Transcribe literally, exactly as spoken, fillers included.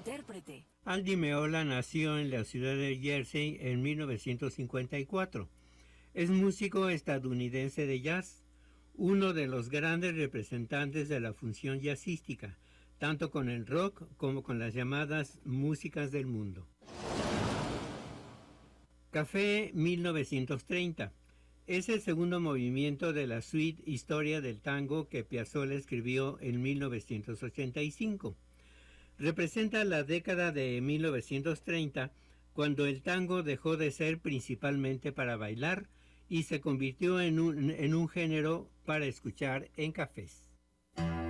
Intérprete. Al Di Meola nació en la ciudad de Jersey en mil novecientos cincuenta y cuatro. Es músico estadounidense de jazz, uno de los grandes representantes de la función jazzística, tanto con el rock como con las llamadas músicas del mundo. Café mil novecientos treinta. Es el segundo movimiento de la suite Historia del Tango que Piazzolla escribió en mil novecientos ochenta y cinco. Representa la década de mil novecientos treinta, cuando el tango dejó de ser principalmente para bailar y se convirtió en un, en un género para escuchar en cafés.